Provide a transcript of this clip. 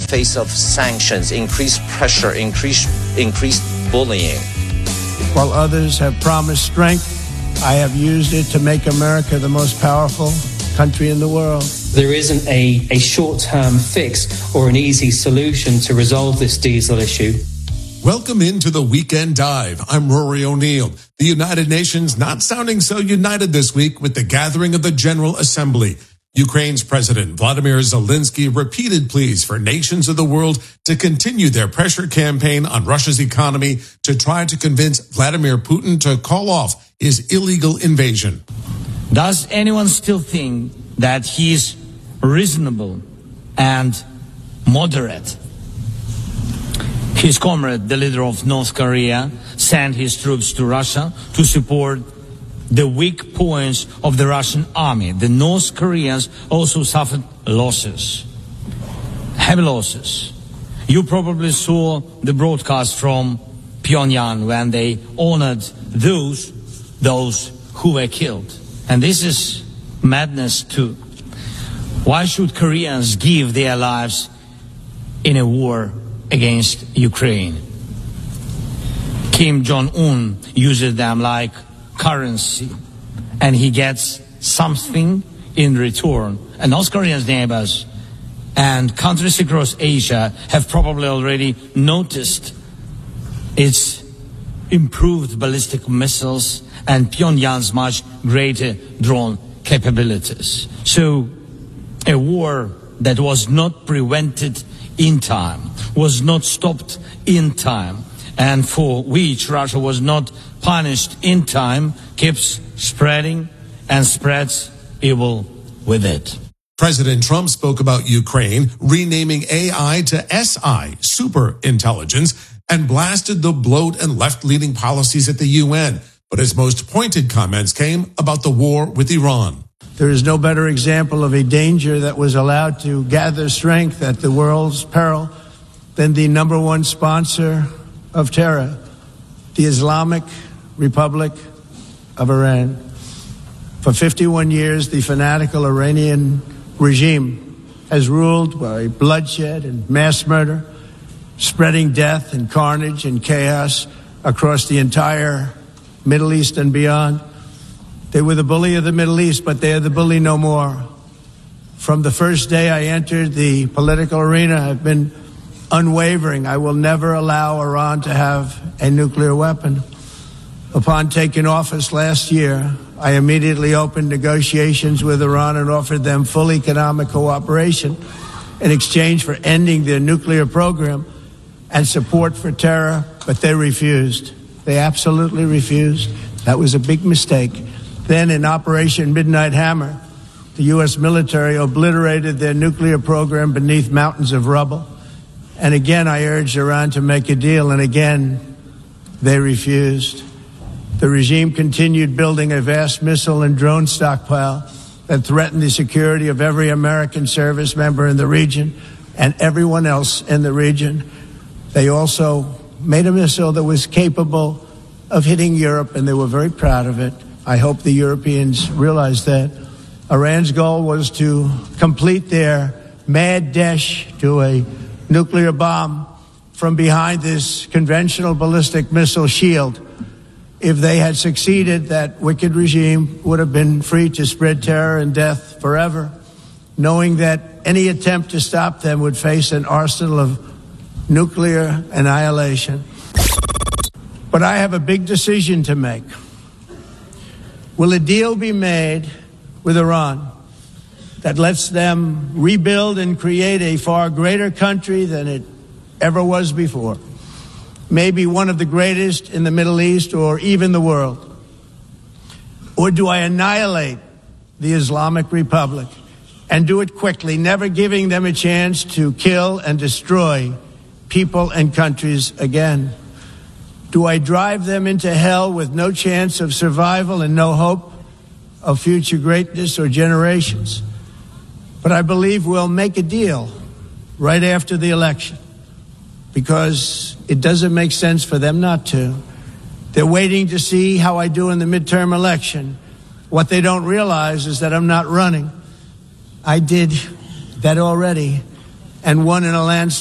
face of sanctions, increased pressure, increased bullying. While others have promised strength, I have used it to make America the most powerful country in the world. There isn't a short-term fix or an easy solution to resolve this diesel issue. Welcome into the Weekend Dive. I'm Rory O'Neill. The United Nations not sounding so united this week with the gathering of the General Assembly. Ukraine's President Vladimir Zelensky repeated pleas for nations of the world to continue their pressure campaign on Russia's economy to try to convince Vladimir Putin to call off his illegal invasion. Does anyone still think that he's reasonable and moderate? His comrade, the leader of North Korea, sent his troops to Russia to support the weak points of the Russian army. The North Koreans also suffered losses, heavy losses. You probably saw the broadcast from Pyongyang when they honored those who were killed. And this is madness too. Why should Koreans give their lives in a war against Ukraine? Kim Jong-un uses them like currency, and he gets something in return. And North Korea's neighbors and countries across Asia have probably already noticed its improved ballistic missiles and Pyongyang's much greater drone capabilities. So a war that was not prevented in time, was not stopped in time, and for which Russia was not punished in time, keeps spreading and spreads evil with it. President Trump spoke about Ukraine, renaming AI to SI, super intelligence, and blasted the bloat and left-leaning policies at the UN. But his most pointed comments came about the war with Iran. There is no better example of a danger that was allowed to gather strength at the world's peril than the number one sponsor of terror, the Islamic Republic of Iran. For 51 years, the fanatical Iranian regime has ruled by bloodshed and mass murder, spreading death and carnage and chaos across the entire Middle East and beyond. They were the bully of the Middle East, but they are the bully no more. From the first day I entered the political arena, I've been unwavering. I will never allow Iran to have a nuclear weapon. Upon taking office last year, I immediately opened negotiations with Iran and offered them full economic cooperation in exchange for ending their nuclear program and support for terror, but they refused. They absolutely refused. That was a big mistake. Then in Operation Midnight Hammer, the U.S. military obliterated their nuclear program beneath mountains of rubble. And again, I urged Iran to make a deal, and again, they refused. The regime continued building a vast missile and drone stockpile that threatened the security of every American service member in the region and everyone else in the region. They also made a missile that was capable of hitting Europe, and they were very proud of it. I hope the Europeans realize that. Iran's goal was to complete their mad dash to a nuclear bomb from behind this conventional ballistic missile shield. If they had succeeded, that wicked regime would have been free to spread terror and death forever, knowing that any attempt to stop them would face an arsenal of nuclear annihilation. But I have a big decision to make. Will a deal be made with Iran that lets them rebuild and create a far greater country than it ever was before? Maybe one of the greatest in the Middle East or even the world? Or do I annihilate the Islamic Republic and do it quickly, never giving them a chance to kill and destroy people and countries again? Do I drive them into hell with no chance of survival and no hope of future greatness or generations? But I believe we'll make a deal right after the election, because it doesn't make sense for them not to. They're waiting to see how I do in the midterm election. What they don't realize is that I'm not running. I did that already and won in a landslide.